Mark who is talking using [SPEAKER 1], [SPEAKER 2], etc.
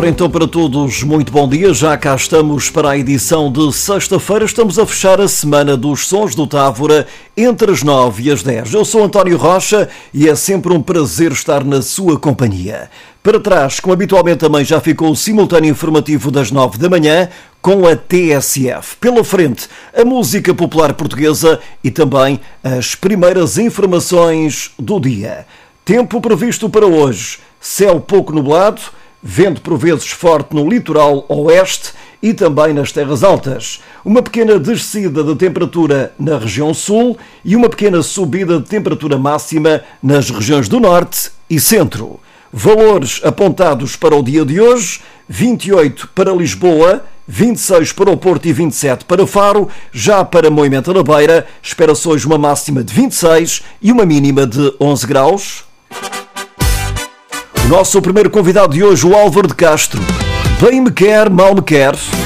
[SPEAKER 1] Ora então para todos, muito bom dia, já cá estamos para a edição de sexta-feira, estamos a fechar a semana dos Sons do Távora entre as 9 e as 10. Eu sou António Rocha e é sempre um prazer estar na sua companhia. Para trás, como habitualmente também já ficou o simultâneo informativo das 9 da manhã com a TSF. Pela frente, a música popular portuguesa e também as primeiras informações do dia. Tempo previsto para hoje, céu pouco nublado, vento por vezes forte no litoral oeste e também nas terras altas. Uma pequena descida de temperatura na região sul e uma pequena subida de temperatura máxima nas regiões do norte e centro. Valores apontados para o dia de hoje: 28 para Lisboa, 26 para o Porto e 27 para Faro. Já para Moimenta da Beira, espera-se hoje uma máxima de 26 e uma mínima de 11 graus. O nosso primeiro convidado de hoje, o Álvaro de Castro. Bem me quer, mal me quer.